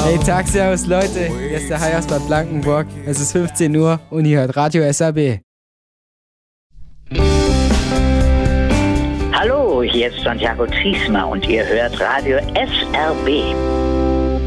Hey, Tag, servus Leute, hier ist der Hai aus Bad Blankenburg. Es ist 15 Uhr und ihr hört Radio SAB. Hallo, hier ist Santiago Ziesmer und ihr hört Radio SRB.